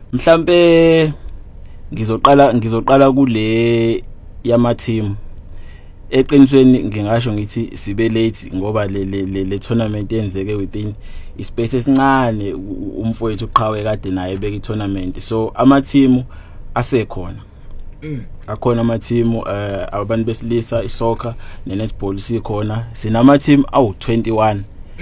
Mhlambe ngizoqala kule yama team. Eqinisweni ngingasho ngithi sibe late ngoba le tournament yenzeke within ispace esincane umfowethu uqhawe kade naye beka i-tournament. So ama team asekhona. Akhona ama team abantu besilisa isoccer ne-netball sikhona. Sinama team awu 21.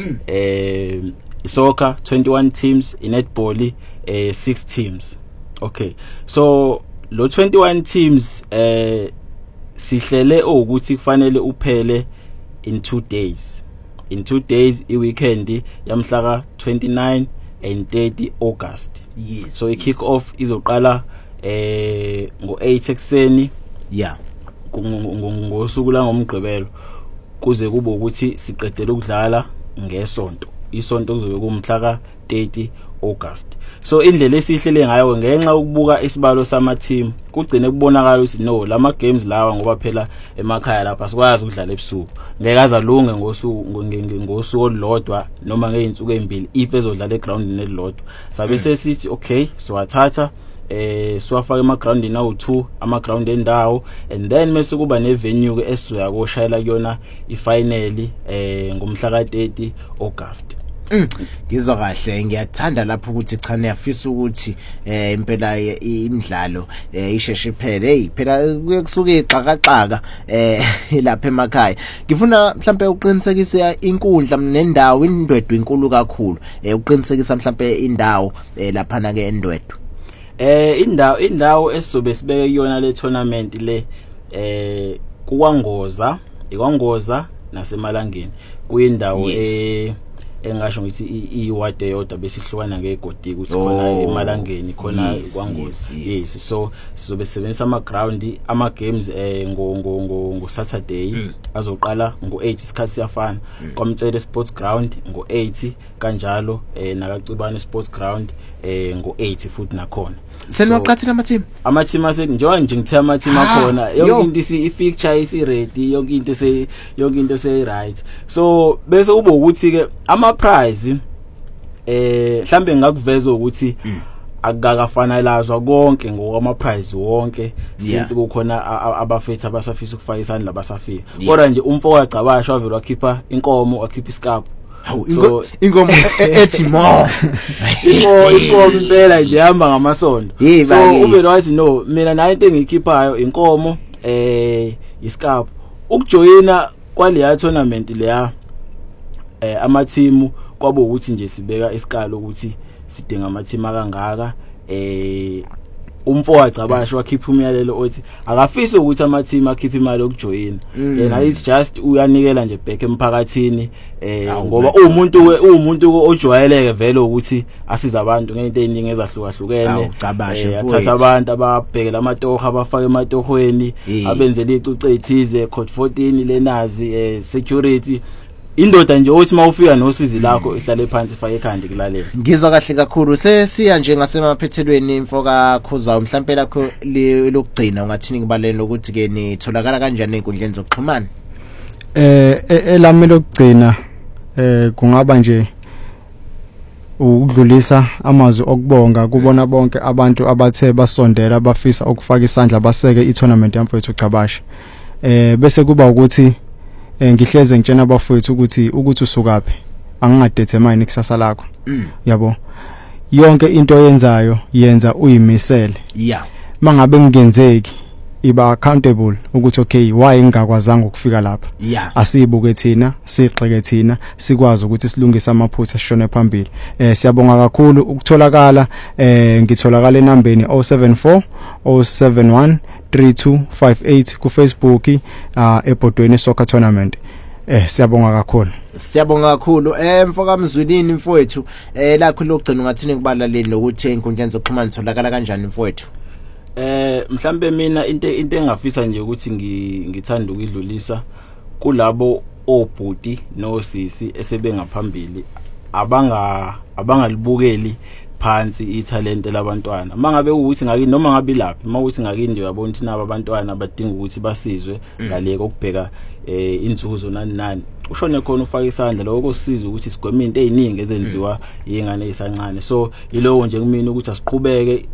Isoccer 21 teams, i-netball 6 teams. Okay. So lo 21 teams sihlele ukuthi kufanele uphele in 2 days. In 2 days i-weekend yamhla ka 29 and 30 August. Yes. So i-kick off izoqala ngo-8 ekseni. Yeah. Ngosuku la ngomgqibelo kuze kube ukuthi siqedele ukudlala ngesonto. Isonto kuzobe kumhla ka 30 August. So indlela esihlele ngayo ngenxa ukubuka isibalo sama team kugcine kubonakala ukuthi no lama games lawa ngoba phela emakhaya lapha sikwazi ukudlala ebusuku. Ngeke azalunge ngosuku olodwa noma ngeinsuku ezimbili if ezodlala eground nelodwa. Sabe sesithi okay so athatha siwafaka emaground nawo 2 amaground endawo and then mase kuba nevenue ke esizoya koshayela kuyona ifinal ngomhla ka 30 August. Ngizwa kahle ngiyathanda lapho ukuthi cha niyafisa ukuthi impela imidlalo isheshe iphele. Hey phela kusuke ixakaxaka lapha emakhaya. Ngifuna mhlambe uqinisekise inkundla nendawo indwedwe inkulu kakhulu. Uqinisekisa mhlambe indawo lapha na ke endwedwe. Indawo esizobe sibeke kuyona le tournament le ikwangoza nasemalangeni kuyindawo engasho ngithi iwade yodwa bese ihlukana ngegodi ukuthi khona emalangeni khona kwangozi. Yes, so sizobe sebenzisa ama ground ama games ngo Saturday azoqala ngo8 isikhathi siyafana kwaMtsele Sports Ground ngo8 kanjalo nakaCibane Sports Ground ngo8 futhi nakhona. Senoqathela ama team njengoba nje ngithe ama team akhona yonke into i-fixture isi ready yonke into se right. So bese ube ukuthi ke ama prize mhlambe ngakuveza ukuthi akakafanelazwa konke ngokwama prize wonke since kukhona abafethu abasafisa ukufaka isandla basafika. Kodwa nje umfoko wacabasha wavela wakhipha inkomo wakhipha iskapu. So inkomo ethi mo inkomo impela nje hamba ngamasonto. So uvela wathi no mina nayo into engikhiphayo inkomo iskapu. Ukujoyina kwaleya tournament leya ama team kwabo ukuthi nje sibeka isikalo ukuthi sidinga ama team akangaka. Umfowethu wacabasha wakhipha umyalelo othi akafisi ukuthi ama team akhiphe imali yokujoyina. Yena it's just uyanikela nje back emphakathini ngoba umuntu ojwayeleke vele ukuthi asiza abantu ngento eziningi ezahlukahlukene. Athatha abantu ababhekela amatoho abafaka ematohweni abenzele icuce ethize code 14 lenazi security. Indoda nje othi mawufika nosizi lakho ihlale phansi fake ekhandi kulalela. Ngizwa kahle kakhulu sesiya nje ngasemaphethelweni imfoka Khuzayo mhlambe lakho lokugcina ungathini kubaleni ukuthi ke nitholakala kanjani einkundleni zokuxhumana? Elami lokugcina kungaba nje ukudlulisa amazwi okubonga kubona bonke abantu abathe basondela bafisa ukufaka isandla baseke i-tournament yamfowethu uCabasha. Bese kuba ukuthi ngihleze ngitshena abafowethu ukuthi usukaphi angingadetermine ikusasa lakho. Yabo yonke into oyenzayo yenza uyimisele. Mangabe ngingenzeki iba accountable ukuthi okay why ngingakwazanga ukufika lapha. Asibuke thina siqheke thina sikwazi ukuthi silungise amaphutha sishone phambili. Siyabonga kakhulu ukutholakala ngitholakala enambeni 074 071 3258 ku Facebook eBhodweni Soccer Tournament. Siyabonga kakhulu. Siyabonga kakhulu. Mfoka Mzwilini mfowethu lakho lokugcina ungathini kubalaleli nokuthi inkundleni zokuxhumana itholakala kanjani mfowethu? Mhlambe mina into engafisa nje ukuthi ngithanda ukudlulisa kulabo obhuti nosisi esebengaphambili abangalibukeli phansi ithalente labantwana. Mangabe ukuthi ngaki noma ngabe laphi mawuthi ngakindi uyabona ukuthi naba abantwana abadinga ukuthi basizwe ngale kokubheka inzuzo nani ushone khona ufaka isandla lokho kusiza ukuthi sigweme into eziningi ezenziwa ingane ezisancane. So yilowo nje kumina ukuthi asiqhubeke